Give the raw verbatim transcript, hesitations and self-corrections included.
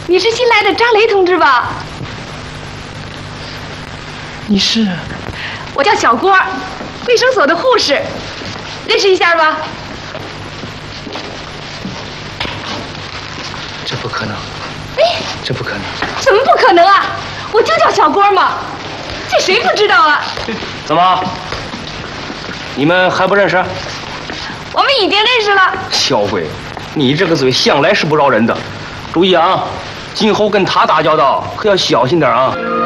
你是新来的张雷同志吧？ 你是？ 我叫小郭，卫生所的护士，认识一下吧？ 这不可能！ 哎， 这不可能！ 怎么不可能啊？我就叫小郭嘛，这谁不知道啊？ 怎么？你们还不认识？ 我们已经认识了。 小鬼，你这个嘴向来是不饶人的，注意啊！今后跟他打交道可要小心点啊！